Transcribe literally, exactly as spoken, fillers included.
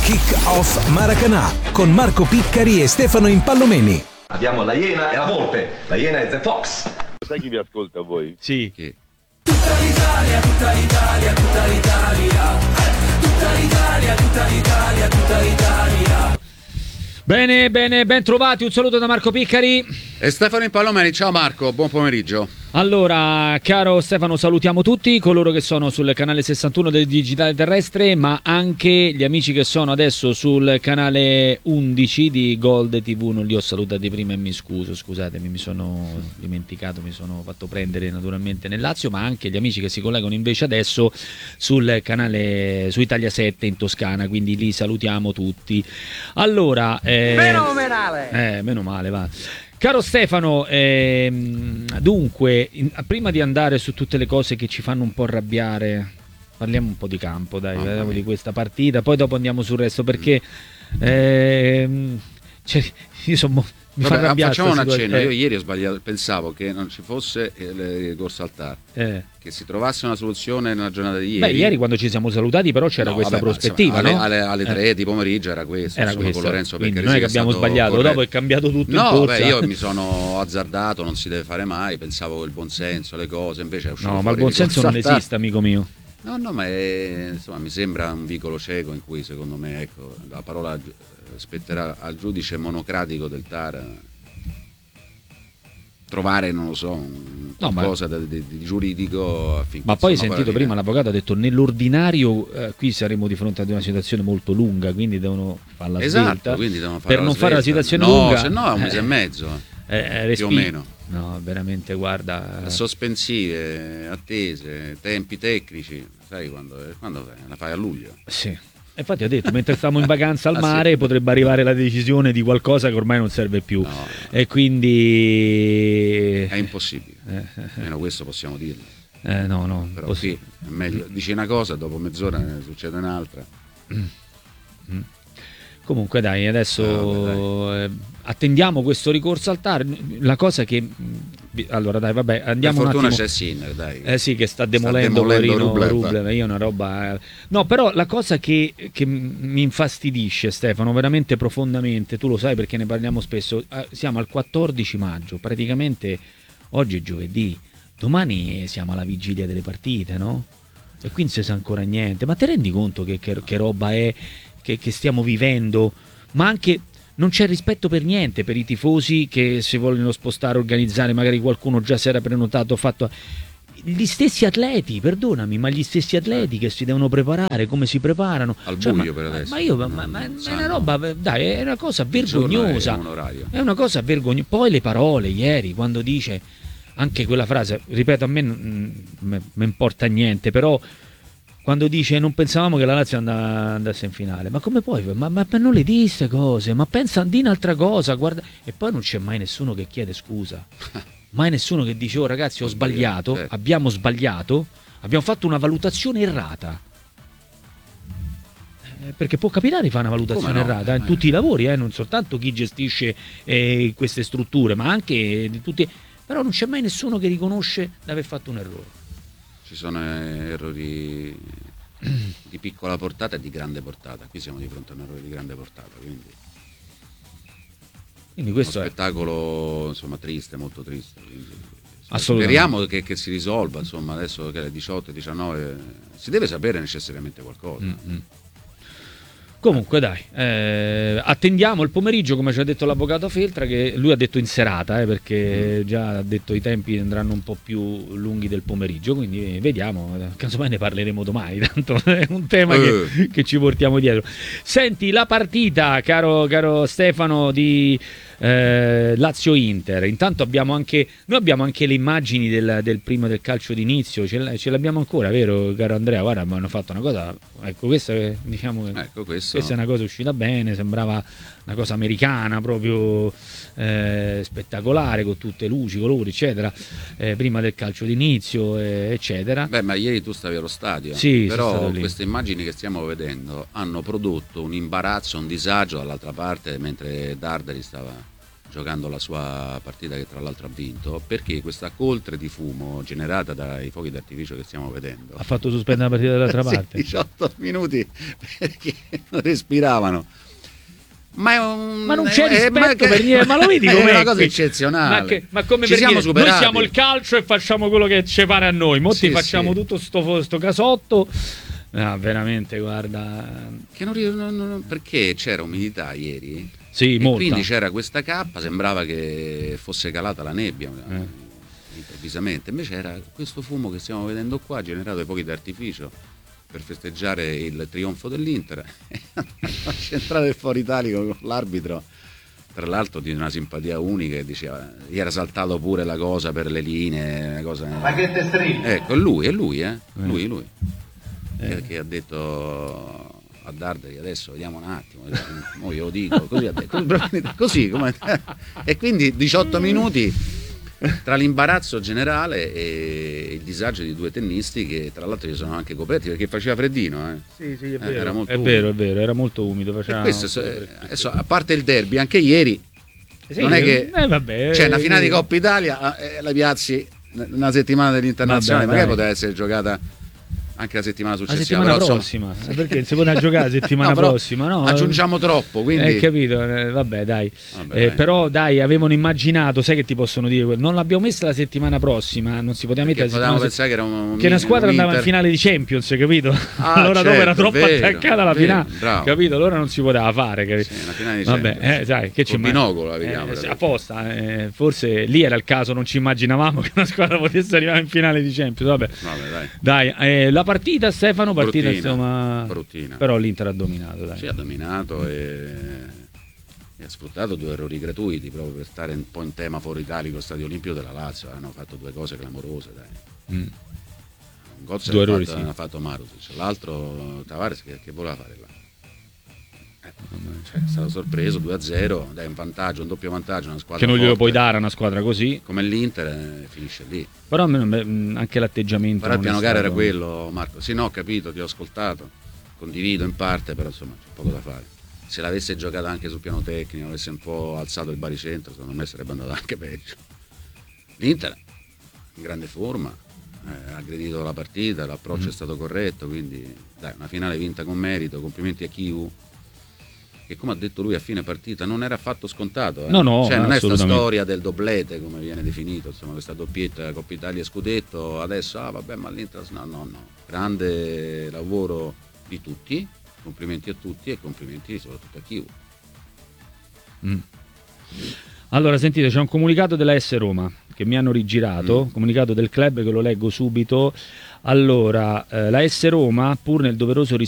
Kick Off Maracanã con Marco Piccari e Stefano Impallomeni. Abbiamo la Iena e la Volpe. La Iena è The Fox. Sai chi vi ascolta a voi? Sì. Chi? Tutta l'Italia, tutta l'Italia, tutta l'Italia. Tutta l'Italia, tutta l'Italia, tutta l'Italia. Bene, bene, ben trovati, un saluto da Marco Piccari e Stefano Impallomeni. Ciao Marco, buon pomeriggio. Allora, caro Stefano, salutiamo tutti coloro che sono sul canale sessantuno del Digitale Terrestre, ma anche gli amici che sono adesso sul canale undici di Gold tivù. Non li ho salutati prima e mi scuso, scusatemi, mi sono dimenticato, mi sono fatto prendere naturalmente nel Lazio, ma anche gli amici che si collegano invece adesso sul canale su Italia sette in Toscana, quindi li salutiamo tutti. Allora, eh, meno male. Eh, meno male, va. Caro Stefano, ehm, dunque, in, prima di andare su tutte le cose che ci fanno un po' arrabbiare, parliamo un po' di campo, dai, oh, parliamo di questa partita, poi dopo andiamo sul resto, perché ehm, cioè, io sono mi Vabbè, fa arrabbiare. facciamo un accenno, eh. io ieri ho sbagliato, pensavo che non ci fosse il ricorso al T A R, eh. che si trovasse una soluzione nella giornata di ieri. Beh, ieri quando ci siamo salutati però c'era no, questa vabbè, prospettiva, insomma, no? alle, alle, alle tre eh. di pomeriggio era questo, era insomma, questo. con Lorenzo Quindi Beccarisi, non è che abbiamo sbagliato, corretto. dopo è cambiato tutto no, in corsa. Beh, io mi sono azzardato, non si deve fare mai, pensavo che il buonsenso, le cose, invece è uscito no, fuori ma il buonsenso non esiste, amico mio. No, no, ma è, insomma, mi sembra un vicolo cieco in cui secondo me, ecco, la parola spetterà al giudice monocratico del T A R trovare, non lo so, un no, qualcosa ma... di, di giuridico affinché, ma poi hai insomma, sentito prima l'avvocato ha detto nell'ordinario eh, qui saremo di fronte ad una situazione molto lunga, quindi devono farla esatto, svelta, quindi devono fare per non svelta. fare la situazione no, lunga, se no è un mese eh, e mezzo eh, eh, più o meno, no, veramente, guarda, sospensive, attese, tempi tecnici, sai quando, quando la fai a luglio? Sì. Infatti ho detto, mentre stavamo in vacanza al ah, mare sì. potrebbe arrivare la decisione di qualcosa che ormai non serve più, no, no. E quindi è impossibile, eh, almeno questo possiamo dirlo. eh, no no però possi- sì, è meglio, dici una cosa, dopo mezz'ora ne succede un'altra. mm. Comunque dai, adesso ah, vabbè, dai. Eh, attendiamo questo ricorso al T A R. La cosa che allora dai, vabbè, andiamo per fortuna un attimo. c'è Sinner, dai. Eh sì, che sta demolendo, sta demolendo Rublev. Rublev. Rublev, io una roba. No, però la cosa che, che mi infastidisce, Stefano, veramente profondamente, tu lo sai perché ne parliamo spesso. Siamo al quattordici maggio, praticamente oggi è giovedì, domani siamo alla vigilia delle partite, no? E qui non si sa ancora niente. Ma ti rendi conto che, che, che roba è che, che stiamo vivendo? Ma anche non c'è rispetto per niente per i tifosi che si vogliono spostare, organizzare, magari qualcuno già si era prenotato, fatto. Gli stessi atleti, perdonami, ma gli stessi atleti che si devono preparare, come si preparano al cioè, buio ma, per adesso. Ma io, ma, ma, ma è una roba, dai, è una cosa vergognosa. È, un orario. È una cosa vergognosa. Poi le parole ieri, quando dice anche quella frase, ripeto, a me non importa niente, però quando dice non pensavamo che la Lazio andasse in finale, ma come puoi? Ma, ma, ma non le di queste cose, ma pensa di un'altra cosa, guarda. E poi non c'è mai nessuno che chiede scusa, mai nessuno che dice oh ragazzi ho sbagliato, certo. abbiamo sbagliato, abbiamo fatto una valutazione errata, eh, perché può capitare di fare una valutazione no? errata in tutti i lavori, eh, non soltanto chi gestisce eh, queste strutture, ma anche di tutti, però non c'è mai nessuno che riconosce di aver fatto un errore. Ci sono errori di piccola portata e di grande portata. Qui siamo di fronte a un errore di grande portata, quindi, quindi questo uno è spettacolo insomma triste, molto triste. Assolutamente. Speriamo che, che si risolva, insomma, adesso che è le diciotto e diciannove si deve sapere necessariamente qualcosa. Mm-hmm. Comunque dai, eh, attendiamo il pomeriggio, come ci ha detto l'avvocato Feltra, che lui ha detto in serata, eh, perché già ha detto i tempi andranno un po' più lunghi del pomeriggio, quindi vediamo, casomai ne parleremo domani, tanto è un tema eh. che, che ci portiamo dietro. Senti, la partita, caro, caro Stefano, di eh, Lazio-Inter, intanto abbiamo anche, noi abbiamo anche le immagini del, del primo del calcio d'inizio, ce, ce l'abbiamo ancora, vero caro Andrea? Guarda, hanno fatto una cosa, ecco questa diciamo ecco questo. Questa è una cosa uscita bene, sembrava una cosa americana, proprio eh, spettacolare, con tutte luci, colori, eccetera, eh, prima del calcio d'inizio, eh, eccetera. Beh, ma ieri tu stavi allo stadio, sì, però queste immagini che stiamo vedendo hanno prodotto un imbarazzo, un disagio dall'altra parte, mentre Darderi stava giocando la sua partita che tra l'altro ha vinto, perché questa coltre di fumo generata dai fuochi d'artificio che stiamo vedendo Ha fatto sospendere la partita dall'altra sì, parte. diciotto minuti perché non respiravano. Ma, è un, Ma non c'è è, rispetto ma, per niente, ma lo vedi com'è? È una cosa qui? eccezionale. Ma, che, ma come Ci per siamo dire, superati. noi siamo il calcio e facciamo quello che ci pare a noi, mo Sì, ti facciamo sì. tutto sto, sto casotto. Ah, veramente, guarda. Che non, non, non, perché c'era umidità ieri Sì, e molta. quindi c'era questa cappa, sembrava che fosse calata la nebbia Eh. improvvisamente, invece era questo fumo che stiamo vedendo qua generato dai fuochi d'artificio per festeggiare il trionfo dell'Inter. La centrale del Foro Italico con l'arbitro, tra l'altro di una simpatia unica, che diceva, gli era saltato pure la cosa per le linee, una cosa... Ma che te stringi? Ecco, è lui, è lui, eh? Eh. Lui, lui. Eh. Che ha detto a Darderi, adesso vediamo un attimo, mo io lo dico, così ha detto, così come... E quindi diciotto minuti tra l'imbarazzo generale e il disagio di due tennisti che tra l'altro si sono anche coperti perché faceva freddino, eh. Sì, sì, è Eh, vero. era molto è umido. vero, è vero, era molto umido. E Faceva questo, eh, adesso, a parte il derby, anche ieri Sì, non è che eh, vabbè, c'è una eh, finale di sì. Coppa Italia, eh, la piazzi una settimana dell'internazionale, Vabbè, magari dai. poteva essere giocata anche la settimana La successiva. settimana però, insomma, prossima, perché si poteva giocare la settimana no, però prossima, no? aggiungiamo troppo, quindi Hai capito? Eh, vabbè, dai. Vabbè, Eh, dai. però dai, avevano immaginato, sai che ti possono dire, non l'abbiamo messa la settimana prossima, non si poteva perché mettere la potevamo settimana pensare che era un che una un squadra andava in Inter- finale di Champions, capito? Ah, allora dopo era certo, troppo vero, attaccata alla vero, finale, bravo. capito? Allora non si poteva fare, capito? Sì, una finale di Vabbè, Champions. eh, sai, che ci Col immag- binocolo la vediamo, eh, sì, per apposta, eh, forse lì era il caso, non ci immaginavamo che una squadra potesse arrivare in finale di Champions, vabbè. Vabbè, dai. Dai, eh, la partita, Stefano, partita Bruttina, insomma, bruttina. però l'Inter ha dominato, dai. Sì, ha dominato e... e ha sfruttato due errori gratuiti proprio per stare un po' in tema Foro Italico, Stadio Olimpico della Lazio. Hanno fatto due cose clamorose, dai. Mm. Un gol se Due l'ha errori, fatto, sì. l'ha fatto Marusic, l'altro Tavares che, che voleva fare là. Eh, cioè, è stato sorpreso due a zero, dai un vantaggio, un doppio vantaggio, una squadra Che non glielo forte puoi dare a una squadra così, come l'Inter, eh, finisce lì. però almeno, beh, anche l'atteggiamento. Però il non è piano gara era stato- quello, Marco. Sì, no, ho capito, ti ho ascoltato, condivido in parte, però insomma c'è poco da fare. Se l'avesse giocata anche sul piano tecnico, avesse un po' alzato il baricentro, secondo me sarebbe andato anche peggio. L'Inter in grande forma, eh, ha aggredito la partita, l'approccio Mm. è stato corretto, quindi dai, una finale vinta con merito, complimenti a Chiu, che come ha detto lui a fine partita non era affatto scontato, eh. No, no, cioè non è sta assolutamente. storia del doblete come viene definito, insomma questa doppietta Coppa Italia e Scudetto, adesso ah vabbè ma l'Inter no no no, grande lavoro di tutti, complimenti a tutti e complimenti soprattutto a Chiu. Mm. Allora, sentite, c'è un comunicato della S Roma che mi hanno rigirato, Mm. comunicato del club che lo leggo subito. Allora, eh, la S Roma, pur nel doveroso